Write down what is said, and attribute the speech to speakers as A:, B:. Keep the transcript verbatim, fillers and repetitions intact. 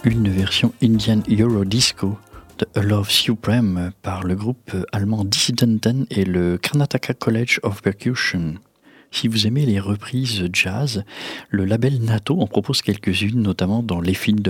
A: Une version Indian Euro Disco de A Love Supreme par le groupe allemand Dissidenten et le Karnataka College of Percussion. Si vous aimez les reprises jazz, le label Nato en propose quelques-unes, notamment dans Les Fils de